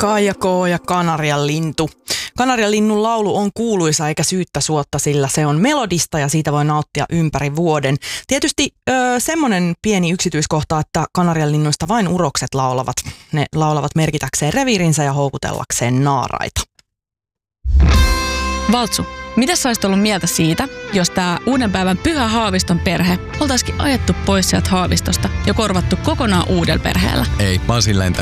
Kaija K. ja Kanarian lintu. Kanarian linnun laulu on kuuluisa eikä syyttä suotta, sillä se on melodista ja siitä voi nauttia ympäri vuoden. Tietysti semmoinen pieni yksityiskohta, että Kanarian linnuista vain urokset laulavat. Ne laulavat merkitäkseen reviirinsä ja houkutellakseen naaraita. Valtsu, mitä sä olisit ollut mieltä siitä, jos tää uuden päivän Pyhä Haaviston perhe oltaisikin ajettu pois sieltä Haavistosta ja korvattu kokonaan uudella perheellä? Ei, mä oon silleen